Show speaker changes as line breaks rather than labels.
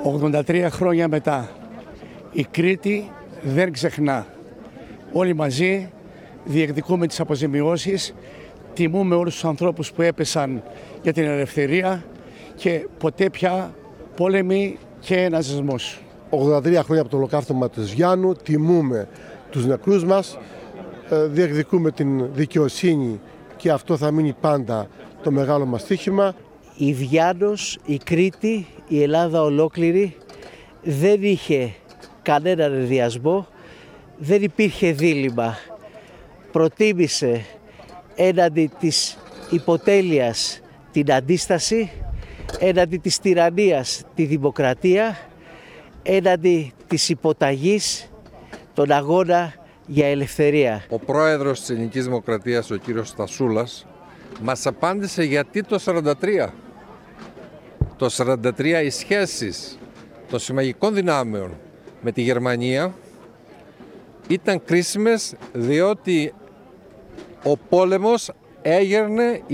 83 χρόνια μετά, η Κρήτη δεν ξεχνά. Όλοι μαζί διεκδικούμε τις αποζημιώσεις, τιμούμε όλους τους ανθρώπους που έπεσαν για την ελευθερία και ποτέ πια πόλεμοι και ναζισμός.
83 χρόνια από το ολοκαύτωμα της Γιάννου, τιμούμε τους νεκρούς μας, διεκδικούμε την δικαιοσύνη και αυτό θα μείνει πάντα το μεγάλο μας στοίχημα.
Η Βιάννος, η Κρήτη, η Ελλάδα ολόκληρη δεν είχε κανέναν ενδιασμό, δεν υπήρχε δίλημμα. Προτίμησε έναντι της υποτέλειας την αντίσταση, έναντι της τυραννίας τη δημοκρατία, έναντι της υποταγής τον αγώνα για ελευθερία.
Ο πρόεδρος της Ελληνικής Δημοκρατίας, ο κύριος Στασούλας, μας απάντησε γιατί το 1943. Το 1943 οι σχέσεις των συμμαχικών δυνάμεων με τη Γερμανία ήταν κρίσιμες, διότι ο πόλεμος έγερνε